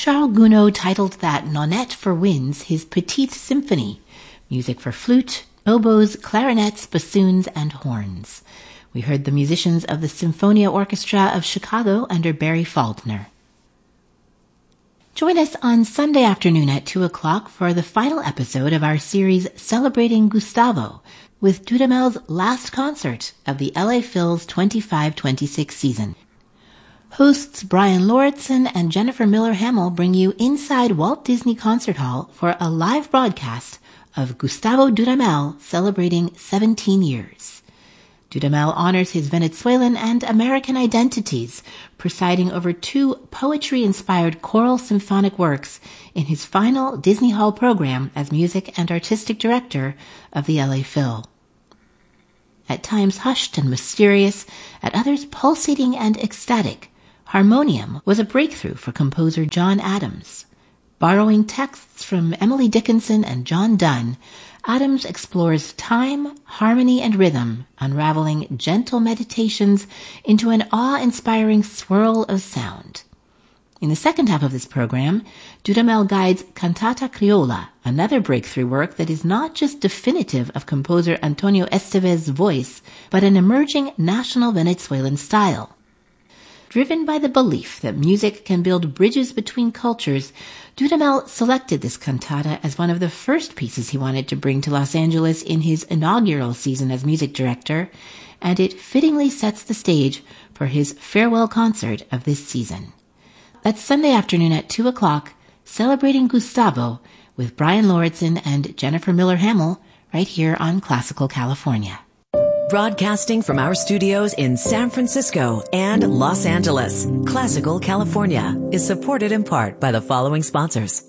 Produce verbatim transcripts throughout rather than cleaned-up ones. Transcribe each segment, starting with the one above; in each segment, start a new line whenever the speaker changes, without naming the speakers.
Charles Gounod titled that nonette for winds his Petite Symphony, music for flute, oboes, clarinets, bassoons, and horns. We heard the musicians of the Symphonia Orchestra of Chicago under Barry Faulkner. Join us on Sunday afternoon at two o'clock for the final episode of our series Celebrating Gustavo, with Dudamel's last concert of the L A Phil's twenty-five twenty-six season. Hosts Brian Lauritsen and Jennifer Miller-Hamill bring you inside Walt Disney Concert Hall for a live broadcast of Gustavo Dudamel celebrating seventeen years. Dudamel honors his Venezuelan and American identities, presiding over two poetry-inspired choral symphonic works in his final Disney Hall program as music and artistic director of the L A Phil. At times hushed and mysterious, at others pulsating and ecstatic, Harmonium was a breakthrough for composer John Adams. Borrowing texts from Emily Dickinson and John Donne, Adams explores time, harmony, and rhythm, unraveling gentle meditations into an awe-inspiring swirl of sound. In the second half of this program, Dudamel guides Cantata Criolla, another breakthrough work that is not just definitive of composer Antonio Estevez's voice, but an emerging national Venezuelan style. Driven by the belief that music can build bridges between cultures, Dudamel selected this cantata as one of the first pieces he wanted to bring to Los Angeles in his inaugural season as music director, and it fittingly sets the stage for his farewell concert of this season. That's Sunday afternoon at two o'clock, Celebrating Gustavo, with Brian Lauritsen and Jennifer Miller-Hamill, right here on Classical California.
Broadcasting from our studios in San Francisco and Los Angeles, Classical California is supported in part by the following sponsors.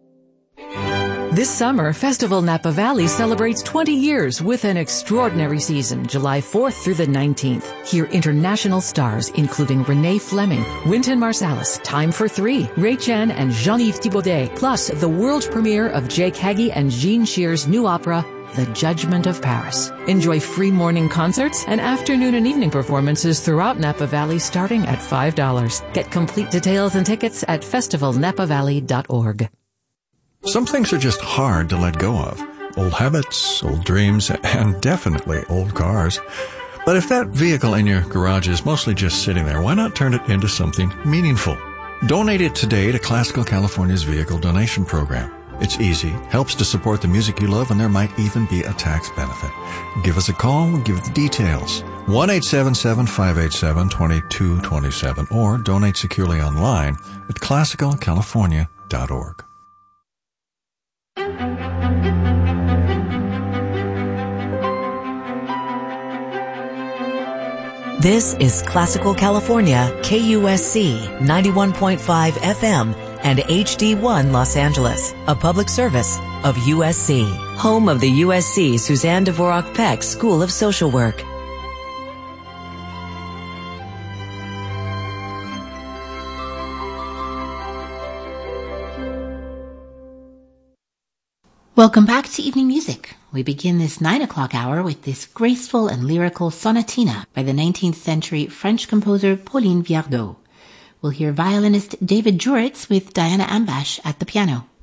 This summer, Festival Napa Valley celebrates twenty years with an extraordinary season, July fourth through the nineteenth. Hear international stars including Renee Fleming, Wynton Marsalis, Time for Three, Ray Chen, and Jean-Yves Thibaudet, plus the world premiere of Jake Hagee and Jean Shear's new opera, The Judgment of Paris. Enjoy free morning concerts and afternoon and evening performances throughout Napa Valley starting at five dollars. Get complete details and tickets at festival napa valley dot org.
Some things are just hard to let go of. Old habits, old dreams, and definitely old cars. But if that vehicle in your garage is mostly just sitting there, why not turn it into something meaningful? Donate it today to Classical California's Vehicle Donation Program. It's easy, helps to support the music you love, and there might even be a tax benefit. Give us a call, we'll give you the details. one eight seven seven, five eight seven, two two two seven or donate securely online at classical california dot org.
This is Classical California, K U S C ninety-one point five F M and H D one Los Angeles, a public service of U S C, home of the U S C Suzanne Dvorak Peck School of Social Work.
Welcome back to Evening Music. We begin this nine o'clock hour with this graceful and lyrical sonatina by the nineteenth century French composer Pauline Viardot. We'll hear violinist David Juritz with Diana Ambash at the piano.